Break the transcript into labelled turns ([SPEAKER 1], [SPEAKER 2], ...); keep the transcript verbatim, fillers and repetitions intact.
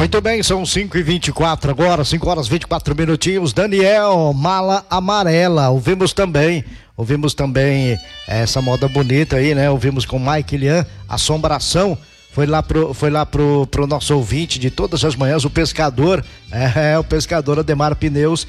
[SPEAKER 1] Muito bem, são cinco e vinte e quatro agora, cinco horas e vinte e quatro minutinhos. Daniel, Mala Amarela, ouvimos também, ouvimos também essa moda bonita aí, né? Ouvimos com Mike Lian, Assombração. Foi lá pro, foi lá pro, pro nosso ouvinte de todas as manhãs, o pescador, é, é o pescador Ademar Pneus,